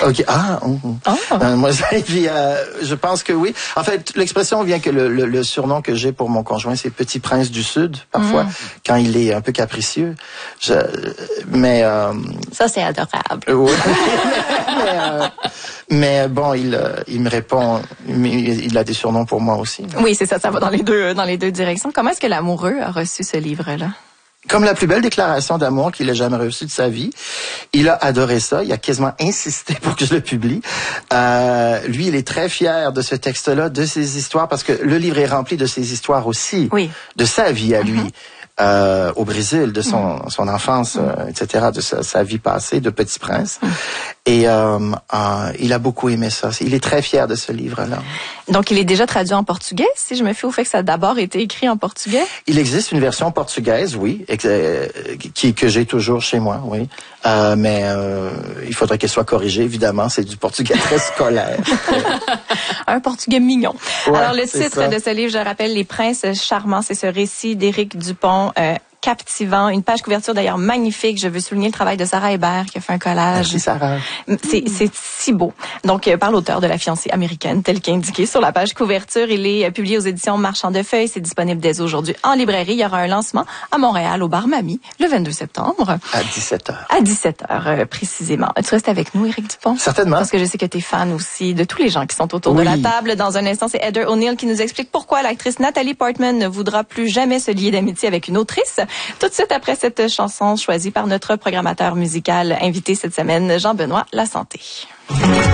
OK. Moi, je pense que oui. En fait, l'expression vient que le surnom que j'ai pour mon conjoint, c'est Petit Prince du Sud, parfois, quand il est un peu capricieux. Ça, c'est adorable. Oui. mais bon, il me répond, il a des surnoms pour moi aussi. Oui, c'est ça va dans les deux directions. Comment est-ce que l'amoureux a reçu ce livre-là? Comme la plus belle déclaration d'amour qu'il ait jamais reçue de sa vie. Il a adoré ça. Il a quasiment insisté pour que je le publie. Lui, il est très fier de ce texte-là, de ses histoires, parce que le livre est rempli de ses histoires aussi. Oui. De sa vie à lui. Au Brésil, de son enfance, etc., de sa vie passée de Petit Prince. Et il a beaucoup aimé ça. Il est très fier de ce livre-là. Donc, il est déjà traduit en portugais, si je me fie au fait que ça a d'abord été écrit en portugais? Il existe une version portugaise, oui, que j'ai toujours chez moi, oui. Mais il faudrait qu'elle soit corrigée, évidemment. C'est du portugais très scolaire. Un portugais mignon. Ouais, alors, le titre de ce livre, je rappelle, Les Princes charmants, c'est ce récit d'Éric Dupont, captivant, une page couverture d'ailleurs magnifique. Je veux souligner le travail de Sarah Hébert qui a fait un collage. Merci Sarah. C'est si beau. Donc par l'auteur de La fiancée américaine, tel qu'indiqué sur la page couverture. Il est publié aux éditions Marchand de Feuilles. C'est disponible dès aujourd'hui en librairie. Il y aura un lancement à Montréal au Bar Mamie le 22 septembre. À 17h. À 17h précisément. Tu restes avec nous, Éric Dupont? Certainement. Parce que je sais que tu es fan aussi de tous les gens qui sont autour de la table. Dans un instant, c'est Heather O'Neill qui nous explique pourquoi l'actrice Nathalie Portman ne voudra plus jamais se lier d'amitié avec une autrice. Tout de suite après cette chanson choisie par notre programmateur musical invité cette semaine, Jean-Benoît Lasanté.